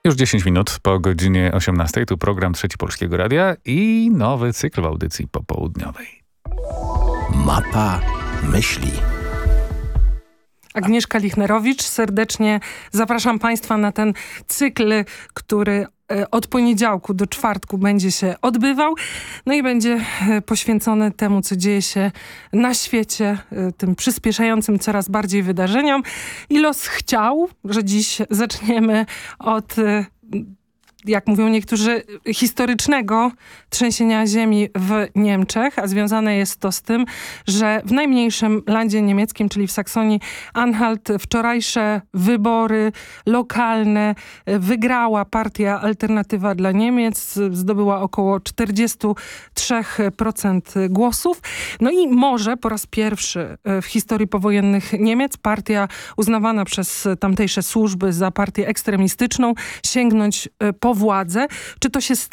Już 10 minut po godzinie 18. Tu program Trzeci Polskiego Radia i nowy cykl w audycji popołudniowej. Mapa myśli. Agnieszka Lichnerowicz. Serdecznie zapraszam Państwa na ten cykl, który od poniedziałku do czwartku będzie się odbywał. No i będzie poświęcony temu, co dzieje się na świecie, tym przyspieszającym coraz bardziej wydarzeniom. I los chciał, że dziś zaczniemy od, jak mówią niektórzy, historycznego trzęsienia ziemi w Niemczech, a związane jest to z tym, że w najmniejszym landzie niemieckim, czyli w Saksonii-Anhalt, wczorajsze wybory lokalne wygrała partia Alternatywa dla Niemiec, zdobyła około 43% głosów. No i może po raz pierwszy w historii powojennych Niemiec partia uznawana przez tamtejsze służby za partię ekstremistyczną sięgnąć po władzę. Czy to się